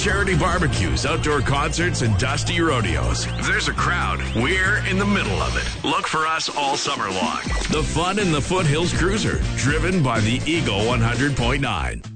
charity barbecues, outdoor concerts, and dusty rodeos. If there's a crowd, we're in the middle of it. Look for us all summer long. The fun in the Foothills Cruiser, driven by the Eagle 100.9.